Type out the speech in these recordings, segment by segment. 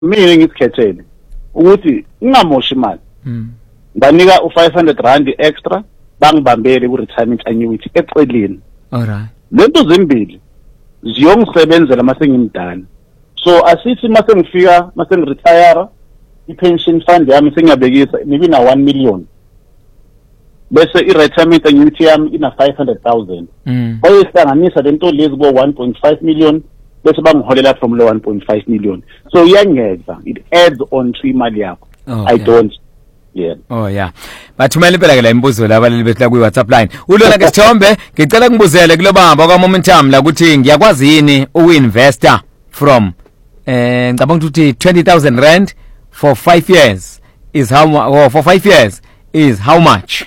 mina ngisikhethele ukuthi ungamoshi imali nganika u500 rand extra bangibambele ku retirement annuity eceleni. Alright. Lento zimbili ziyongisebenzela mase ngimdala. So asithi mase ngifika mase ngiretire i-pension fund yami sengiyabekisa maybe na 1 million. Bese i-retirement annuity yami ina 500,000. Bayihlanganisa lento lezi bo 1.5 million bese bangiholela from lo 1.5 million. So iyangeza, it adds on to imali yakho. I don't. Yeah. Oh yeah. Bathumela impela ke la imbuzo labaleli bethu la ku WhatsApp line. Ulona ke Sithombe, ngicela ngibuzele kulo bamba kwa Momentum la ukuthi ngiyakwazi yini uinvestor from ngicabanga ukuthi 20,000 rand for 5 years is how for 5 years is how much?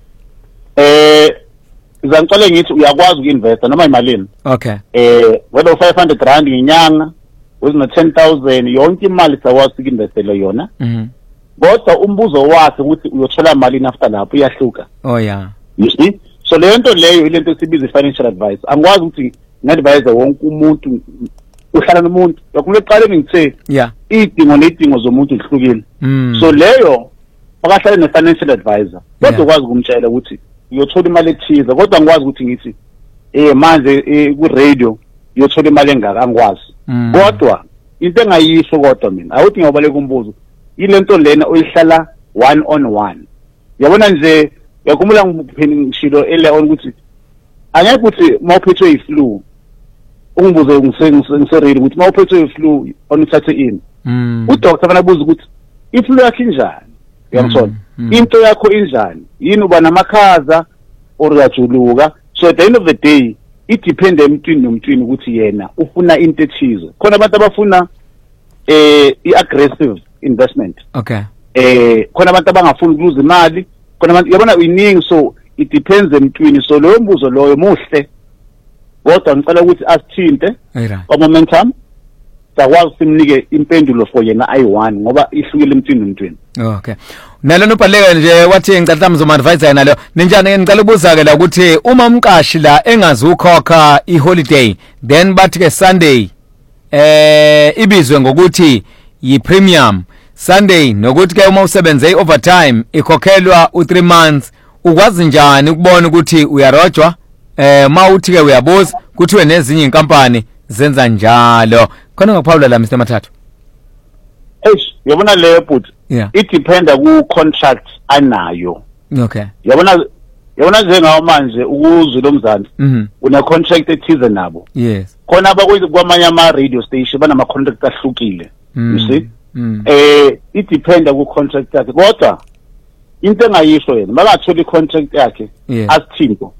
Ngicela ngithi uyakwazi ukuinvesta noma imalini. Okay. Whether 500 rand ngenyanga, uzina 10,000 yonke imali sakwazi ukuinvestela yona. Kodwa umbuzo wakhe ukuthi uyothola malini after lapho iyahluka. Oh yeah. You see? So le nto leyo ilento esibiza financial advice. Angikwazi ukuthi ngadvise wonke umuntu uhlala nomuntu. Yakule eqaleni ngithe idingo nedingo zomuntu ihlukile. So leyo bakahlala ne-financial advisor. Kodwa ukwazi ukumtshela ukuthi uyothola imali ethize kodwa angikwazi ukuthi ngithi manje ku radio uyothola imali engaka angikwazi. Kodwa into engayisho kodwa mina awuthi ngiyobaleka umbuzo ilento lena oyihlala one on one. Yabona nje yakhumbula ngishilo ele on ukuthi angeke ukuthi mawuphethwe iflu ungibuze ngiseredi ukuthi mawuphethwe iflu onithathe ini. Udoctor banabuza ukuthi iflu yakhe injani. Uyangithola? Into yakho injani? Yini uba namakhaza or uyajuluka? So at the end of the day it depends emntwini nomntwini ukuthi yena ufuna into ethize. Khona abantu abafuna i-aggressive investment. Okay. Khona abantu abangafuni ukuluza imali, khona abantu yabona iningi, so it depends emntwini. So loyo mbuzo loyo muhle. Kodwa ngicela ukuthi asithinte kwa Momentum sakwazi simnike impendulo for yena ayi1 ngoba ihlukile emntwini nomntwini. Okay. Nalona ubhaleka nje wathi ngicela mzoma advisor nalo. Ninjani ngicela ubuza ke la ukuthi uma umqashi la engazukhokha iholiday then bathi ke Sunday ibizwe ngokuthi yi-premium Sunday nokuthi ke uma usebenze i-overtime ikhokhelwa u3 months ukwazi njani ukubona ukuthi uyarojwa ma uthi ke uyabuza kuthiwe nezinye inkampani zenza njalo khona ngaphawula la Mr Mathathu. Yabona leyo but it depends ku contract anayo. Okay. Yabona njengawo manje ukuzwe lomzansi una contract ethize nabo. Yes. Khona abakwenza kwamanye ama radio station banama contract ahlukile. You see? It depends ku contract yakhe kodwa into engayisho yena makathola i-contract yakhe asithinto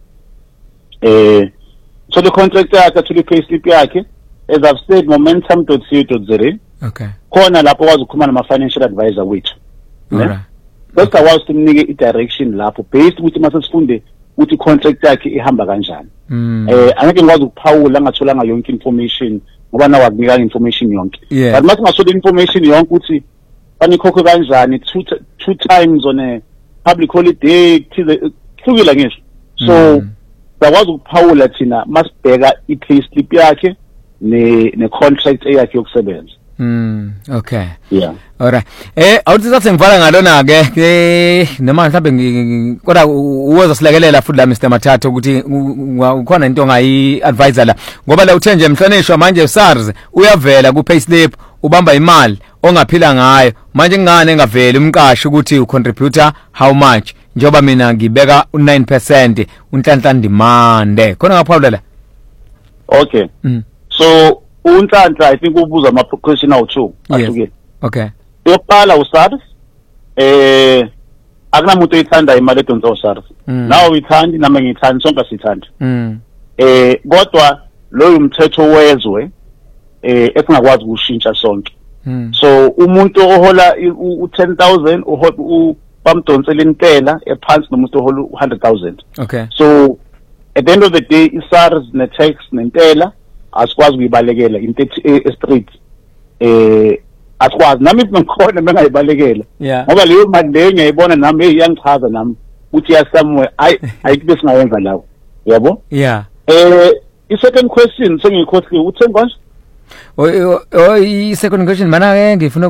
thola i-contract yakhe athola i-payslip yakhe as I've said momentum.co.za. Okay. Khona lapho kwazi ukukhuluma nama-financial advisor wethu. Bese akwazi simnike i-direction lapho based ukuthi mase sifunde ukuthi i-contract yakhe ihamba kanjani. Angeke ngikwazi ukuphawula angatholanga yonke information ngoba nawo akunika information yonke. But mase ngathola information yonke ukuthi banikhokhe kanjani two times on a public holiday hlukile ngisho. So sakwazi ukuphawula thina masibheka i-payslip yakhe ne-contract yakhe yokusebenza. Okay. Yeah. Alright. Awuthi sathi ngivala ngalona ke noma mhlawumbe kodwa uwoza silekelela futhi la Mr Mathathu ukuthi ukhona into ongayi-advisor la ngoba la uthe nje mhlonishwa manje SARS uyavela ku payslip ubamba imali ongaphila ngayo manje ngane engaveli umqashi ukuthi ucontributor how much njoba mina ngibeka u9% unhlanhla demand khona ngaphawula la. Okay. So unhlanhla I think ubuza ama question awu2 ahlukile. Okay. Yokuqala uSARS akunamuntu oyithanda imali edonsa uSARS. Nawe uyithandi nami ngiyithanda sonke sithanda. Kodwa loyo umthetho wezwe esingakwazi ukushintsha sonke. So umuntu ohola u10,000 bamdonsela intela ephansi nomuntu ohola u100,000. Okay. So at the end of the day iSARS ne-tax nentela asikwazi ukuyibalekela into street asikwazi nami ngikhona bengayibalekela ngoba leyo mali leyo ngiyayibona nami iyangichaza nami ukuthi ya somewhere ayikube singayenza lawo yabo. Yeah. I second question sengikhohliwe utheni konje I second question mana ke ngifuna